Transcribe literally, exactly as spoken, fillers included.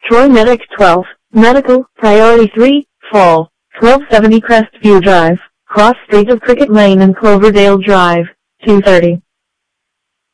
Troy Medic twelve, Medical, Priority three, Fall, twelve seventy Crestview Drive, Cross Street of Cricket Lane and Cloverdale Drive, two thirty.